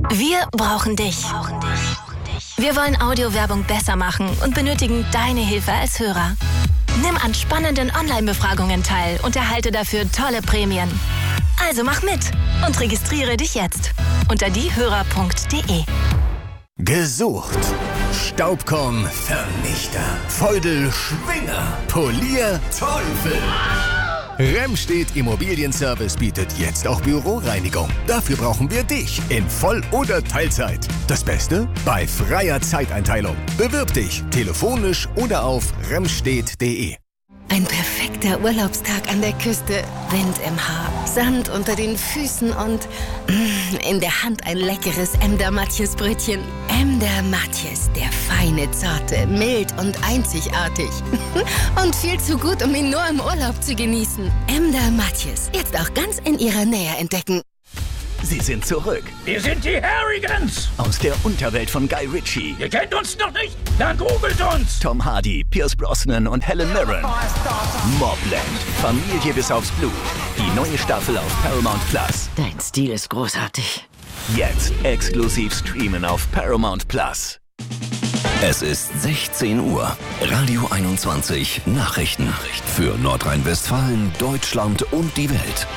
Wir brauchen dich. Wir wollen Audiowerbung besser machen und benötigen deine Hilfe als Hörer. Nimm an spannenden Online-Befragungen teil und erhalte dafür tolle Prämien. Also mach mit und registriere dich jetzt unter diehörer.de. Gesucht. Staubkorn-Vernichter. Feudel-Schwinger. Polier-Teufel. Remstedt Immobilienservice bietet jetzt auch Büroreinigung. Dafür brauchen wir dich in Voll- oder Teilzeit. Das Beste? Bei freier Zeiteinteilung. Bewirb dich telefonisch oder auf remstedt.de. Ein perfekter Urlaubstag an der Küste, Wind im Haar, Sand unter den Füßen und in der Hand ein leckeres Emder Matjes Brötchen. Emder Matjes, der feine, zarte, mild und einzigartig. Und viel zu gut, um ihn nur im Urlaub zu genießen. Emder Matjes, jetzt auch ganz in ihrer Nähe entdecken. Sie sind zurück. Wir sind die Harrigans. Aus der Unterwelt von Guy Ritchie. Ihr kennt uns noch nicht? Dann googelt uns. Tom Hardy, Pierce Brosnan und Helen Mirren. Mobland. Familie bis aufs Blut. Die neue Staffel auf Paramount Plus. Dein Stil ist großartig. Jetzt exklusiv streamen auf Paramount Plus. Es ist 16 Uhr. Radio 21 Nachrichten. Für Nordrhein-Westfalen, Deutschland und die Welt.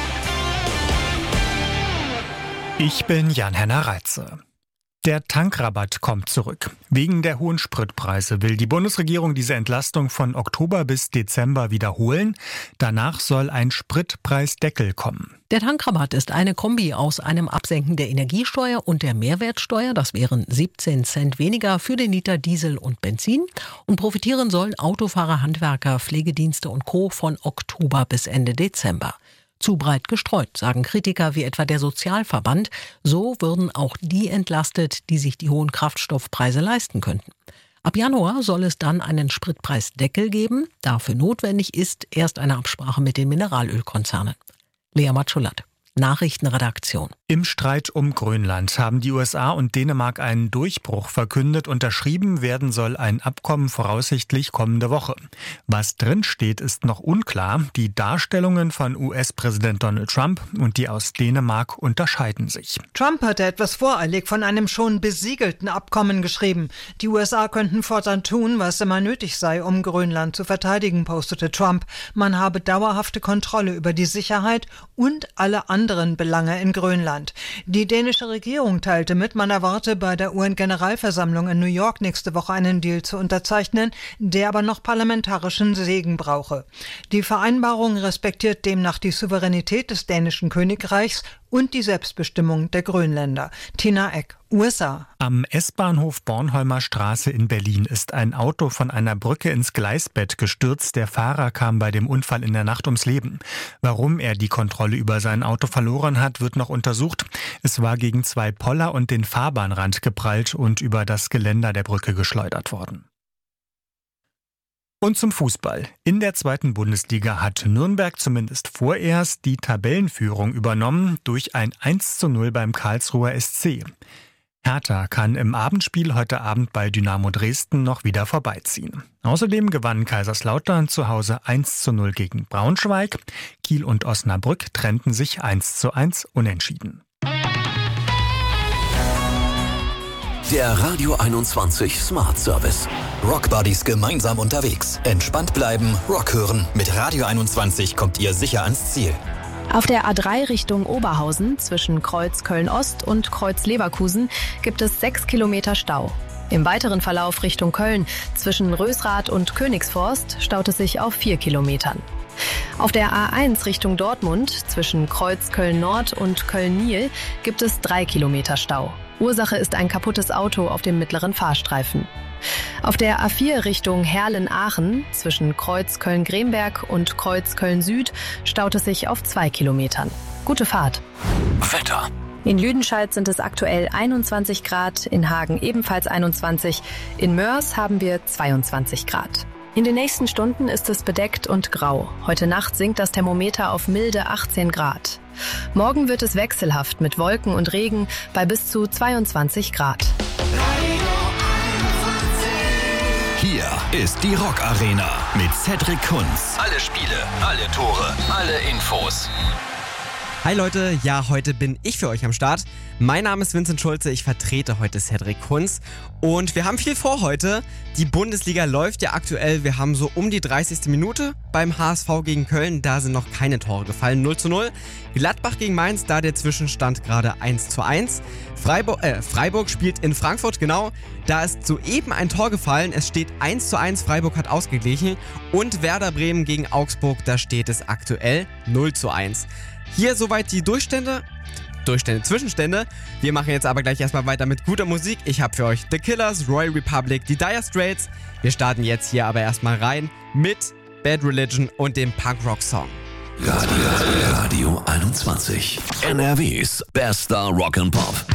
Ich bin Jan-Henner Reitze. Der Tankrabatt kommt zurück. Wegen der hohen Spritpreise will die Bundesregierung diese Entlastung von Oktober bis Dezember wiederholen. Danach soll ein Spritpreisdeckel kommen. Der Tankrabatt ist eine Kombi aus einem Absenken der Energiesteuer und der Mehrwertsteuer. Das wären 17 Cent weniger für den Liter Diesel und Benzin. Und profitieren sollen Autofahrer, Handwerker, Pflegedienste und Co. von Oktober bis Ende Dezember. Zu breit gestreut, sagen Kritiker wie etwa der Sozialverband. So würden auch die entlastet, die sich die hohen Kraftstoffpreise leisten könnten. Ab Januar soll es dann einen Spritpreisdeckel geben. Dafür notwendig ist erst eine Absprache mit den Mineralölkonzernen. Lea Matschulat, Nachrichtenredaktion. Im Streit um Grönland haben die USA und Dänemark einen Durchbruch verkündet. Unterschrieben werden soll ein Abkommen voraussichtlich kommende Woche. Was drinsteht, ist noch unklar. Die Darstellungen von US-Präsident Donald Trump und die aus Dänemark unterscheiden sich. Trump hatte etwas voreilig von einem schon besiegelten Abkommen geschrieben. Die USA könnten fortan tun, was immer nötig sei, um Grönland zu verteidigen, postete Trump. Man habe dauerhafte Kontrolle über die Sicherheit und alle anderen Belange in Grönland. Die dänische Regierung teilte mit, man erwarte bei der UN-Generalversammlung in New York nächste Woche einen Deal zu unterzeichnen, der aber noch parlamentarischen Segen brauche. Die Vereinbarung respektiert demnach die Souveränität des dänischen Königreichs und die Selbstbestimmung der Grönländer. Tina Eck, USA. Am S-Bahnhof Bornholmer Straße in Berlin ist ein Auto von einer Brücke ins Gleisbett gestürzt. Der Fahrer kam bei dem Unfall in der Nacht ums Leben. Warum er die Kontrolle über sein Auto verloren hat, wird noch untersucht. Es war gegen 2 Poller und den Fahrbahnrand geprallt und über das Geländer der Brücke geschleudert worden. Und zum Fußball. In der 2. Bundesliga hat Nürnberg zumindest vorerst die Tabellenführung übernommen durch ein 1:0 beim Karlsruher SC. Hertha kann im Abendspiel heute Abend bei Dynamo Dresden noch wieder vorbeiziehen. Außerdem gewann Kaiserslautern zu Hause 1:0 gegen Braunschweig. Kiel und Osnabrück trennten sich 1:1 unentschieden. Der Radio 21 Smart Service. Rockbuddies gemeinsam unterwegs. Entspannt bleiben, Rock hören. Mit Radio 21 kommt ihr sicher ans Ziel. Auf der A3 Richtung Oberhausen zwischen Kreuz Köln-Ost und Kreuz Leverkusen gibt es 6 Kilometer Stau. Im weiteren Verlauf Richtung Köln zwischen Rösrath und Königsforst staut es sich auf 4 Kilometern. Auf der A1 Richtung Dortmund zwischen Kreuz Köln-Nord und Köln-Niel gibt es 3 Kilometer Stau. Ursache ist ein kaputtes Auto auf dem mittleren Fahrstreifen. Auf der A4 Richtung Herlen-Aachen zwischen Kreuz Köln-Gremberg und Kreuz Köln-Süd staut es sich auf 2 Kilometern. Gute Fahrt. Wetter. In Lüdenscheid sind es aktuell 21 Grad, in Hagen ebenfalls 21, in Mörs haben wir 22 Grad. In den nächsten Stunden ist es bedeckt und grau. Heute Nacht sinkt das Thermometer auf milde 18 Grad. Morgen wird es wechselhaft mit Wolken und Regen bei bis zu 22 Grad. Hier ist die Rock Arena mit Cedric Kunz. Alle Spiele, alle Tore, alle Infos. Hi Leute, ja, heute bin ich für euch am Start. Mein Name ist Vincent Schulze, ich vertrete heute Cedric Kunz und wir haben viel vor heute. Die Bundesliga läuft ja aktuell, wir haben so um die 30. Minute beim HSV gegen Köln, da sind noch keine Tore gefallen, 0:0. Gladbach gegen Mainz, da der Zwischenstand gerade 1:1. Freiburg spielt in Frankfurt, genau, da ist soeben ein Tor gefallen, es steht 1:1, Freiburg hat ausgeglichen und Werder Bremen gegen Augsburg, da steht es aktuell 0:1. Hier soweit die Zwischenstände. Wir machen jetzt aber gleich erstmal weiter mit guter Musik. Ich habe für euch The Killers, Royal Republic, die Dire Straits. Wir starten jetzt hier aber erstmal rein mit Bad Religion und dem Punk-Rock-Song. Radio 21. NRWs bester Rock'n'Pop.